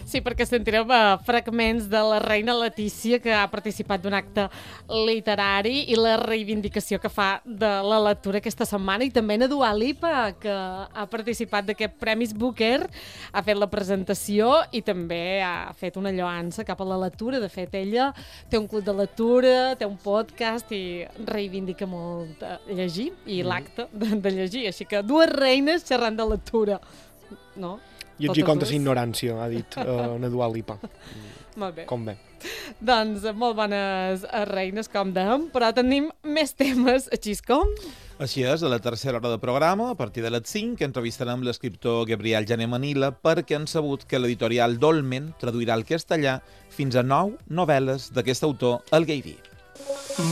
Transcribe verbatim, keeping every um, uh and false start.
Sí, perquè sentirem uh, fragments de la reina Letícia, que ha participat d'un acte literari, i la reivindicació que fa de la lectura aquesta setmana, i també na Dua Lipa, que ha participat d'aquest Premis Booker, ha fet la presentació i també ha fet una lloança cap a la lectura. De fet, ella té un club de lectura, té un podcast i reivindica molt llegir i mm. l'acte de, de llegir. Així que dues reines xerrant de lectura, no? Llegir contra la ignorància, ha dit uh, na Dua Lipa. Molt bé. Com bé. Doncs molt bones reines, com dèiem, però tenim més temes, així com... Així és, a la tercera hora de programa, a partir de les cinc, entrevistarem l'escriptor Gabriel Jané Manila perquè han sabut que l'editorial Dolmen traduirà al castellà fins a nou novel·les d'aquest autor, el Gairí.